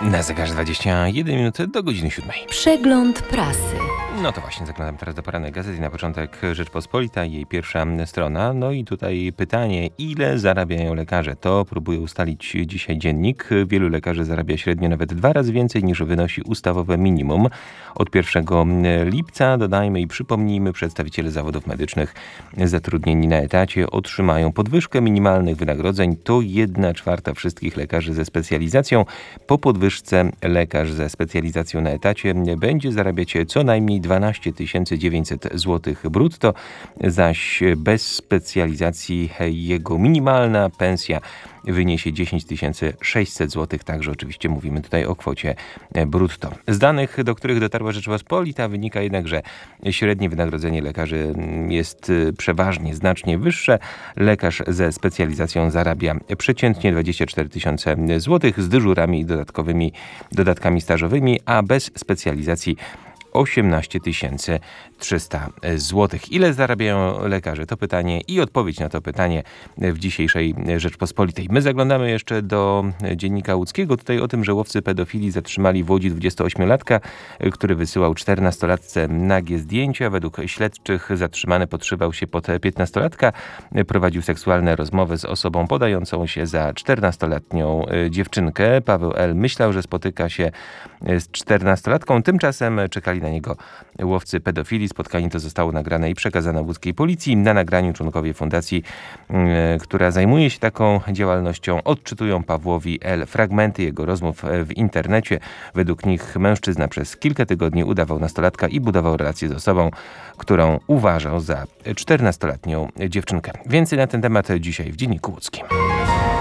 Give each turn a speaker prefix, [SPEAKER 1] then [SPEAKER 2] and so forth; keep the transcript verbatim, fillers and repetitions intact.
[SPEAKER 1] Na zegarze dwadzieścia jeden minut do godziny siódmej.
[SPEAKER 2] Przegląd prasy.
[SPEAKER 1] No to właśnie, zaglądam teraz do porannej gazety. Na początek Rzeczpospolita, jej pierwsza strona. No i tutaj pytanie, ile zarabiają lekarze? To próbuje ustalić dzisiaj Dziennik. Wielu lekarzy zarabia średnio nawet dwa razy więcej niż wynosi ustawowe minimum. Od pierwszego lipca, dodajmy i przypomnijmy, przedstawiciele zawodów medycznych zatrudnieni na etacie otrzymają podwyżkę minimalnych wynagrodzeń. To jedna czwarta wszystkich lekarzy ze specjalizacją. Po podwyżce lekarz ze specjalizacją na etacie będzie zarabiać co najmniej dwanaście tysięcy dziewięćset złotych brutto, zaś bez specjalizacji jego minimalna pensja wyniesie dziesięć tysięcy sześćset złotych, także oczywiście mówimy tutaj o kwocie brutto. Z danych, do których dotarła Rzeczpospolita, wynika jednak, że średnie wynagrodzenie lekarzy jest przeważnie znacznie wyższe. Lekarz ze specjalizacją zarabia przeciętnie dwadzieścia cztery tysiące złotych z dyżurami i dodatkowymi dodatkami stażowymi, a bez specjalizacji osiemnaście tysięcy trzysta złotych. Ile zarabiają lekarze? To pytanie i odpowiedź na to pytanie w dzisiejszej Rzeczpospolitej. My zaglądamy jeszcze do Dziennika Łódzkiego. Tutaj o tym, że łowcy pedofili zatrzymali w Łodzi dwudziestoośmiolatka, który wysyłał czternastolatce nagie zdjęcia. Według śledczych zatrzymany podszywał się pod piętnastolatka. Prowadził seksualne rozmowy z osobą podającą się za czternastoletnią dziewczynkę. Paweł L. myślał, że spotyka się z czternastolatką. Tymczasem czekali na niego łowcy pedofili. Spotkanie to zostało nagrane i przekazane łódzkiej policji. Na nagraniu członkowie fundacji, yy, która zajmuje się taką działalnością, odczytują Pawłowi L. fragmenty jego rozmów w internecie. Według nich mężczyzna przez kilka tygodni udawał nastolatka i budował relacje z osobą, którą uważał za czternastoletnią dziewczynkę. Więcej na ten temat dzisiaj w Dzienniku Łódzkim.